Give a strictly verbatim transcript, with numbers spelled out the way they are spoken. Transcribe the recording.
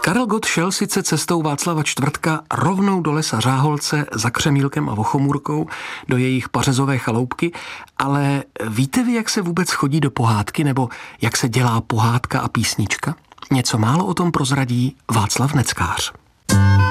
Karel Gott šel sice cestou Václava Čtvrtka rovnou do lesa Řáholce za Křemílkem a Vochomůrkou, do jejich pařezové chaloupky, ale víte vy, jak se vůbec chodí do pohádky, nebo jak se dělá pohádka a písnička? Něco málo o tom prozradí Václav Neckář.